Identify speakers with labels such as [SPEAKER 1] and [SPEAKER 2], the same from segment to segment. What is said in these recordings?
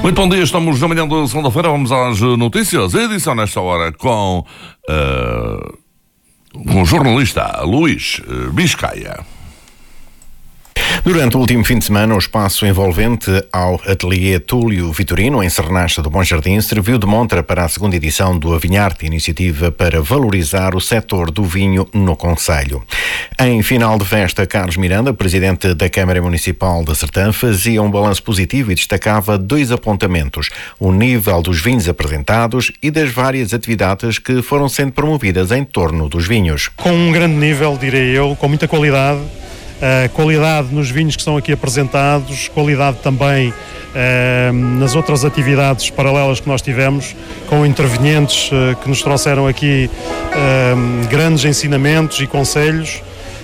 [SPEAKER 1] Muito bom dia, estamos na manhã de segunda-feira, vamos às notícias. Edição nesta hora com o jornalista Luís Biscaia.
[SPEAKER 2] Durante o último fim de semana, o espaço envolvente ao ateliê Túlio Vitorino, em Sernacha do Bom Jardim, serviu de montra para a segunda edição do Avinharte, iniciativa para valorizar o setor do vinho no concelho. Em final de festa, Carlos Miranda, presidente da Câmara Municipal de Sertã, fazia um balanço positivo e destacava 2 apontamentos: o nível dos vinhos apresentados e das várias atividades que foram sendo promovidas em torno dos vinhos.
[SPEAKER 3] Com um grande nível, direi eu, com muita qualidade. Qualidade nos vinhos que são aqui apresentados, qualidade também nas outras atividades paralelas que nós tivemos, com intervenientes que nos trouxeram aqui grandes ensinamentos e conselhos,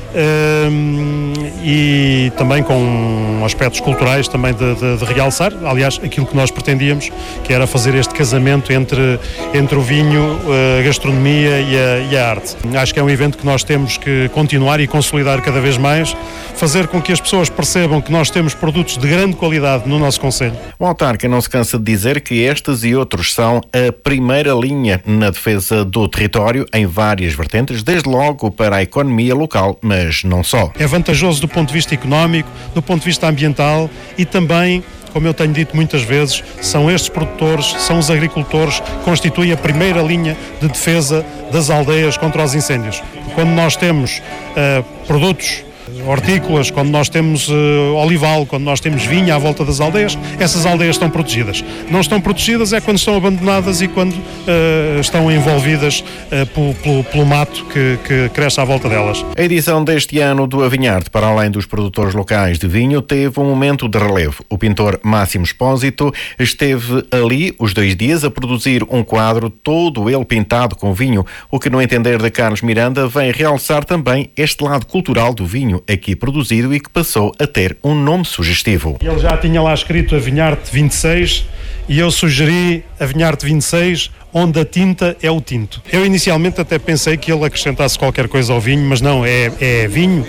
[SPEAKER 3] e também com aspectos culturais também de realçar, aliás, aquilo que nós pretendíamos, que era fazer este casamento entre o vinho, a gastronomia e a arte. Acho que é um evento que nós temos que continuar e consolidar cada vez mais, fazer com que as pessoas percebam que nós temos produtos de grande qualidade no nosso concelho.
[SPEAKER 2] O autarca não se cansa de dizer que estes e outros são a primeira linha na defesa do território em várias vertentes, desde logo para a economia local, mas não só.
[SPEAKER 3] É vantajoso do ponto de vista económico, do ponto de vista ambiental e também, como eu tenho dito muitas vezes, são estes produtores, são os agricultores que constituem a primeira linha de defesa das aldeias contra os incêndios. Quando nós temos produtos hortícolas, quando nós temos olival, quando nós temos vinho à volta das aldeias, essas aldeias estão protegidas. Não estão protegidas é quando estão abandonadas e quando estão envolvidas pelo mato que cresce à volta delas.
[SPEAKER 2] A edição deste ano do Avinharte, para além dos produtores locais de vinho, teve um momento de relevo. O pintor Máximo Espósito esteve ali os 2 dias a produzir um quadro todo ele pintado com vinho, o que, no entender de Carlos Miranda, vem realçar também este lado cultural do vinho aqui produzido e que passou a ter um nome sugestivo.
[SPEAKER 3] Ele já tinha lá escrito Avinharte 26 e eu sugeri Avinharte 26, onde a tinta é o tinto. Eu inicialmente até pensei que ele acrescentasse qualquer coisa ao vinho, mas não, é vinho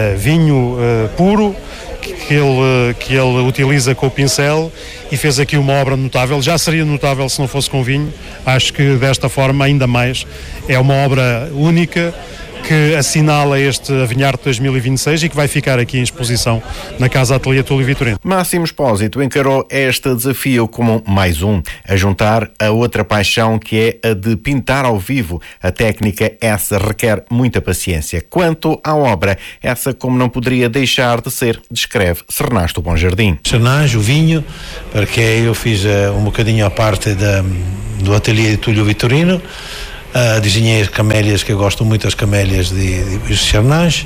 [SPEAKER 3] puro, que ele utiliza com o pincel e fez aqui uma obra notável. Já seria notável se não fosse com vinho. Acho que desta forma ainda mais. É uma obra única que assinala este Avinharte 2026 e que vai ficar aqui em exposição na Casa Ateliê Túlio Vitorino.
[SPEAKER 2] Máximo Espósito encarou este desafio como mais um, a juntar a outra paixão, que é a de pintar ao vivo. A técnica essa requer muita paciência. Quanto à obra, essa como não poderia deixar de ser, descreve Sernacha do Bom Jardim.
[SPEAKER 4] Sernacha, o vinho, porque eu fiz um bocadinho a parte do Ateliê Túlio Vitorino. Desenhei as camélias, que eu gosto muito das camélias de Sernacha,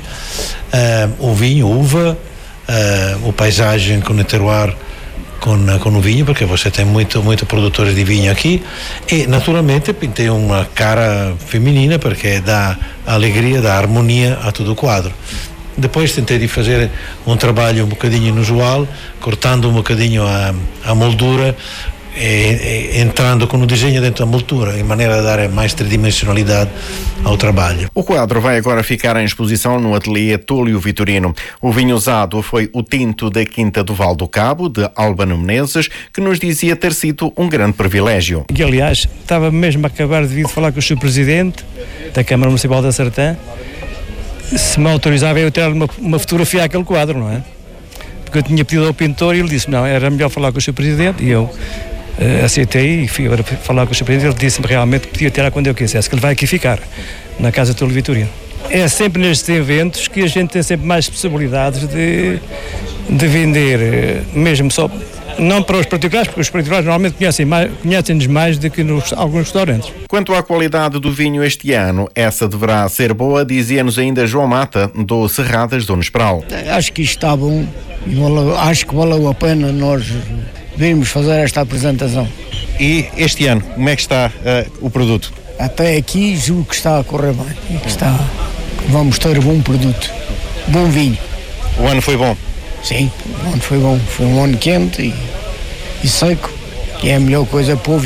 [SPEAKER 4] o vinho, uva, o paisagem com o terroir, com o vinho, porque você tem muito produtores de vinho aqui, e naturalmente pintei uma cara feminina, porque dá alegria, dá harmonia a todo o quadro. Depois tentei de fazer um trabalho um bocadinho inusual, cortando um bocadinho a moldura, entrando com o desenho dentro da moldura, em maneira de dar mais tridimensionalidade ao trabalho.
[SPEAKER 2] O quadro vai agora ficar em exposição no ateliê Túlio Vitorino. O vinho usado foi o tinto da Quinta do Val do Cabo, de Albano Menezes, que nos dizia ter sido um grande privilégio.
[SPEAKER 5] E, aliás, estava mesmo a acabar de vir falar com o Sr. Presidente da Câmara Municipal da Sertã, se me autorizava eu tirar uma fotografia àquele quadro, não é? Porque eu tinha pedido ao pintor e ele disse, não, era melhor falar com o Sr. Presidente, e eu aceitei e fui falar com o Sr. Presidente. Ele disse-me realmente que podia tirar quando eu quisesse, que ele vai aqui ficar, na Casa Túlio Vitorino. É sempre nestes eventos que a gente tem sempre mais possibilidades de vender, mesmo só, não para os particulares, porque os particulares normalmente conhecem-nos mais do que alguns restaurantes.
[SPEAKER 2] Quanto à qualidade do vinho este ano, essa deverá ser boa, dizia-nos ainda João Mata, do Cerradas do Nespral.
[SPEAKER 6] Acho que isto está bom, acho que valeu a pena nós virmos fazer esta apresentação.
[SPEAKER 2] E este ano, como é que está o produto?
[SPEAKER 6] Até aqui julgo que está a correr bem, vamos ter bom produto, bom vinho.
[SPEAKER 2] O ano foi bom?
[SPEAKER 6] Sim, o ano foi bom, foi um ano quente e seco, que é a melhor coisa para o vinho.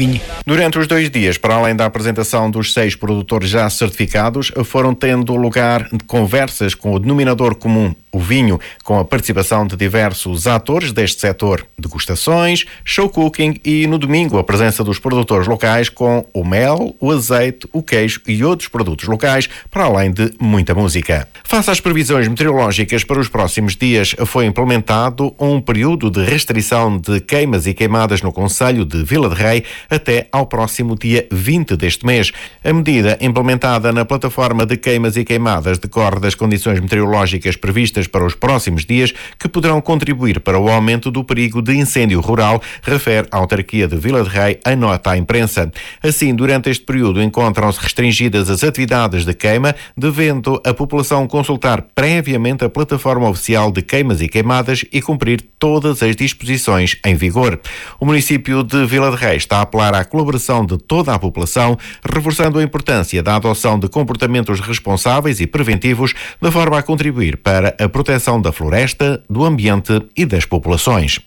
[SPEAKER 2] Durante os 2 dias, para além da apresentação dos 6 produtores já certificados, foram tendo lugar conversas com o denominador comum, o vinho, com a participação de diversos atores deste setor, degustações, show cooking e, no domingo, a presença dos produtores locais com o mel, o azeite, o queijo e outros produtos locais, para além de muita música. Face às previsões meteorológicas para os próximos dias, foi implementado um período de restrição de queimas e queimadas no concelho de Vila de Rei até ao próximo dia 20 deste mês. A medida, implementada na plataforma de queimas e queimadas, decorre das condições meteorológicas previstas para os próximos dias, que poderão contribuir para o aumento do perigo de incêndio rural, refere a autarquia de Vila de Rei em nota à imprensa. Assim, durante este período encontram-se restringidas as atividades de queima, devendo a população consultar previamente a plataforma oficial de queimas e queimadas e cumprir todas as disposições em vigor. O município de Vila de Rei está a apelar à colaboração de toda a população, reforçando a importância da adoção de comportamentos responsáveis e preventivos, de forma a contribuir para a proteção da floresta, do ambiente e das populações.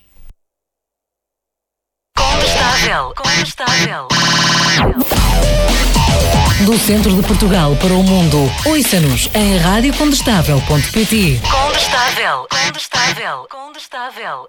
[SPEAKER 7] Condestável. Do centro de Portugal para o mundo, ouça-nos em radiocondestável.pt. Condestável.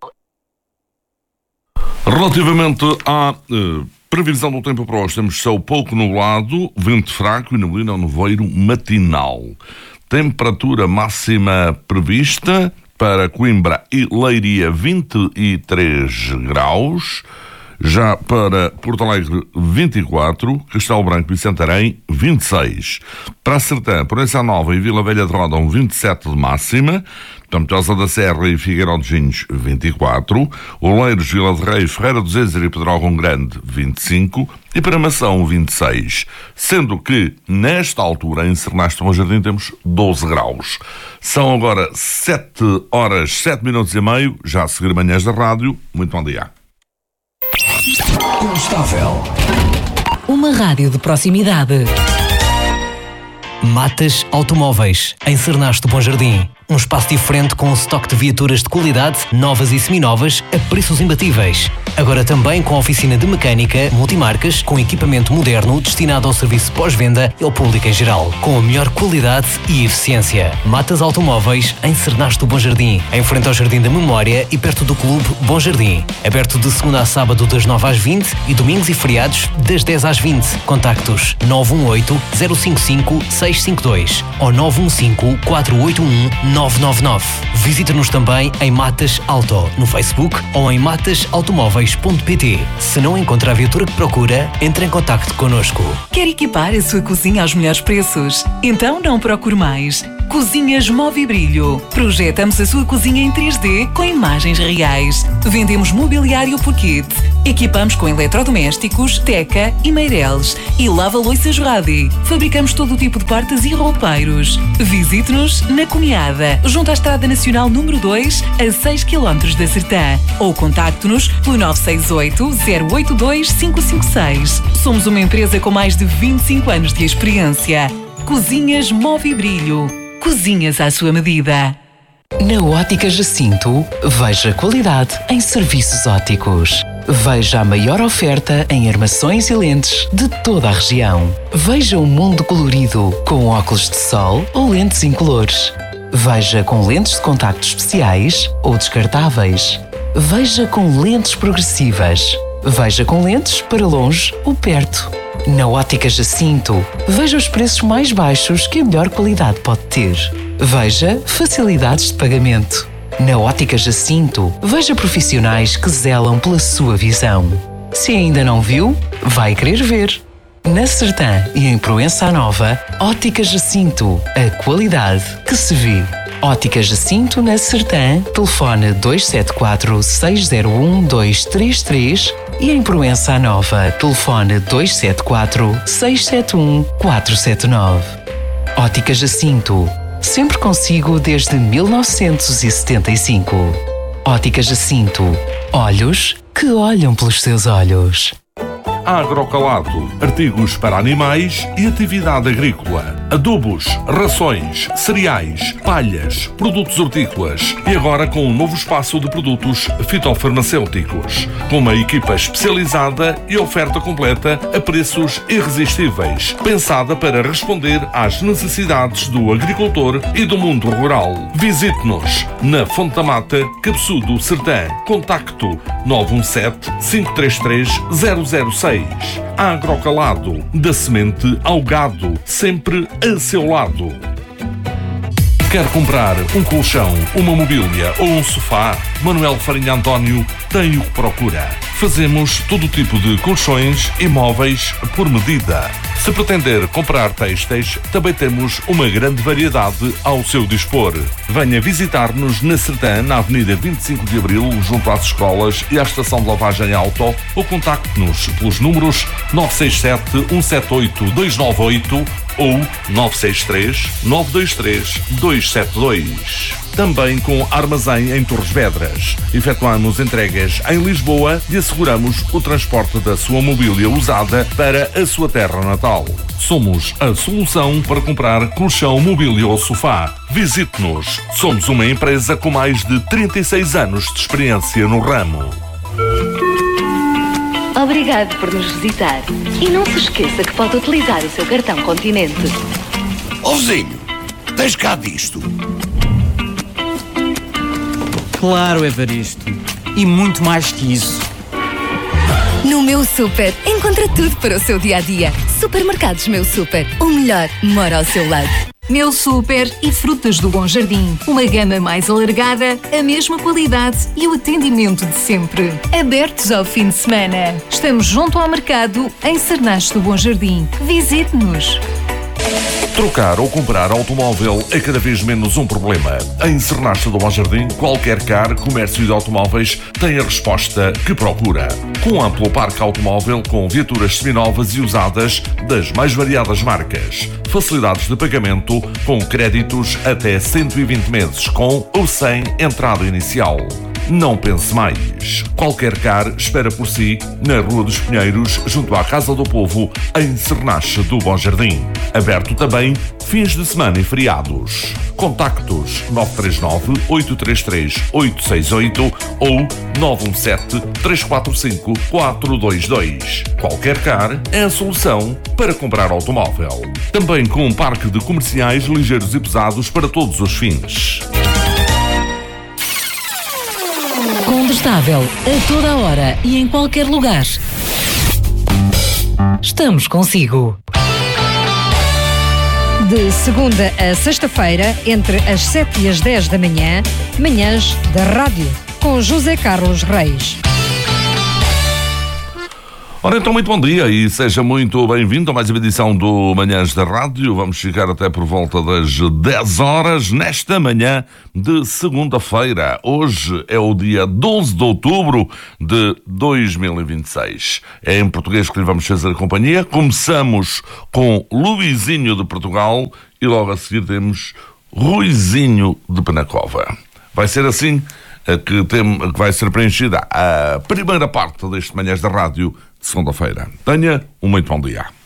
[SPEAKER 1] Relativamente à previsão do tempo para hoje, temos céu pouco nublado, vento fraco e neblina ao nevoeiro matinal. Temperatura máxima prevista para Coimbra e Leiria 23 graus, já para Porto Alegre 24, Castelo Branco e Santarém 26. Para a Sertã, Proença Nova e Vila Velha de Ródão 27 de máxima, Tametosa da Serra e Figueirão de Vinhos 24, Oleiros, Vila de Rei, Ferreira do Zézer e Pedrógão Grande 25 e para Mação 26, sendo que nesta altura em Sernaste do Bom Jardim temos 12 graus. São agora 7 horas 7 minutos e meio, já a seguir manhãs da rádio. Muito bom dia.
[SPEAKER 7] Condestável. Uma rádio de proximidade.
[SPEAKER 8] Matas Automóveis, em Sernaste do Bom Jardim. Um espaço diferente com um estoque de viaturas de qualidade, novas e seminovas, a preços imbatíveis. Agora também com a oficina de mecânica multimarcas, com equipamento moderno destinado ao serviço pós-venda e ao público em geral, com a melhor qualidade e eficiência. Matas Automóveis, em Sernaste do Bom Jardim, em frente ao Jardim da Memória e perto do Clube Bom Jardim. Aberto de segunda a sábado das 9 às 20 e domingos e feriados das 10 às 20. Contactos 918-055-652 ou 915-481-999. Visite-nos também em Matas Auto, no Facebook ou em matasautomóveis.pt. Se não encontra a viatura que procura, entre em contacto connosco.
[SPEAKER 9] Quer equipar a sua cozinha aos melhores preços? Então não procure mais. Cozinhas Movibrilho. Projetamos a sua cozinha em 3D com imagens reais. Vendemos mobiliário por kit. Equipamos com eletrodomésticos, teca e meireles. E lava-loiças Radi. Fabricamos todo o tipo de portas e roupeiros. Visite-nos na Cunhada, junto à Estrada Nacional número 2, a 6 km da Sertã. Ou contacte-nos pelo 968-082-556. Somos uma empresa com mais de 25 anos de experiência. Cozinhas Movibrilho. Cozinhas à sua medida.
[SPEAKER 7] Na Ótica Jacinto, veja qualidade em serviços ópticos. Veja a maior oferta em armações e lentes de toda a região. Veja o mundo colorido com óculos de sol ou lentes incolores. Veja com lentes de contacto especiais ou descartáveis. Veja com lentes progressivas. Veja com lentes para longe ou perto. Na Ótica Jacinto, veja os preços mais baixos que a melhor qualidade pode ter. Veja facilidades de pagamento. Na Ótica Jacinto, veja profissionais que zelam pela sua visão. Se ainda não viu, vai querer ver. Na Sertã e em Proença Nova, Ótica Jacinto, a qualidade que se vê. Ótica Jacinto na Sertã, telefone 274-601-233 e em Proença Nova, telefone 274-671-479. Ótica Jacinto, sempre consigo desde 1975. Ótica Jacinto, olhos que olham pelos seus olhos.
[SPEAKER 1] Agrocalado, artigos para animais e atividade agrícola, adubos, rações, cereais, palhas, produtos hortícolas e agora com um novo espaço de produtos fitofarmacêuticos, com uma equipa especializada e oferta completa a preços irresistíveis, pensada para responder às necessidades do agricultor e do mundo rural. Visite-nos na Fonte da Mata, Cabeçudo, Sertã. Contacto 917-533-006. Agrocalado, da semente ao gado, sempre a seu lado. Quer comprar um colchão, uma mobília ou um sofá? Manuel Farinha António tem o que procura. Fazemos todo tipo de colchões e móveis por medida. Se pretender comprar têxteis, também temos uma grande variedade ao seu dispor. Venha visitar-nos na Sertã, na Avenida 25 de Abril, junto às escolas e à estação de lavagem auto, ou contacte-nos pelos números 967-178-298 ou 963-923-272. Também com armazém em Torres Vedras. Efetuamos entregas em Lisboa e asseguramos o transporte da sua mobília usada para a sua terra natal. Somos a solução para comprar colchão, mobília ou sofá. Visite-nos. Somos uma empresa com mais de 36 anos de experiência no ramo.
[SPEAKER 10] Obrigado por nos visitar. E não se esqueça que pode utilizar o seu cartão Continente.
[SPEAKER 11] Ó vizinho, tens cá disto?
[SPEAKER 12] Claro, Evaristo. E muito mais que isso.
[SPEAKER 13] No Meu Super, encontra tudo para o seu dia-a-dia. Supermercados Meu Super. O melhor mora ao seu lado.
[SPEAKER 9] Meu Super e Frutas do Bom Jardim. Uma gama mais alargada, a mesma qualidade e o atendimento de sempre. Abertos ao fim de semana. Estamos junto ao mercado, em Sernache do Bom Jardim. Visite-nos.
[SPEAKER 1] Trocar ou comprar automóvel é cada vez menos um problema. Em Sernache do Bom Jardim, qualquer car, comércio de automóveis tem a resposta que procura. Com um amplo parque automóvel com viaturas seminovas e usadas das mais variadas marcas. Facilidades de pagamento com créditos até 120 meses com ou sem entrada inicial. Não pense mais. Qualquer car espera por si na Rua dos Pinheiros, junto à Casa do Povo, em Sernache do Bom Jardim. Aberto também fins de semana e feriados. Contactos 939-833-868 ou 917-345-422. Qualquer car é a solução para comprar automóvel. Também com um parque de comerciais ligeiros e pesados para todos os fins.
[SPEAKER 14] Combustável a toda a hora e em qualquer lugar. Estamos consigo.
[SPEAKER 15] De segunda a sexta-feira, entre as 7 e as 10 da manhã, manhãs da rádio, com José Carlos Reis.
[SPEAKER 1] Ora então, muito bom dia e seja muito bem-vindo a mais uma edição do Manhãs da Rádio. Vamos chegar até por volta das 10 horas nesta manhã de segunda-feira. Hoje é o dia 12 de outubro de 2026. É em português que lhe vamos fazer a companhia. Começamos com Luizinho de Portugal e logo a seguir temos Ruizinho de Penacova. Vai ser assim que vai ser preenchida a primeira parte deste Manhãs da Rádio de segunda-feira. Tenha um muito bom dia.